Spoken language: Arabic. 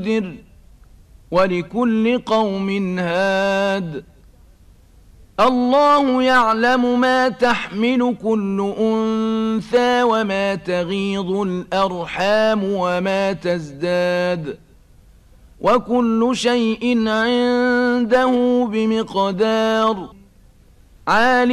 منذر ولكل قوم هاد الله يعلم ما تحمل كل أنثى وما تغيض الأرحام وما تزداد وكل شيء عنده بمقدار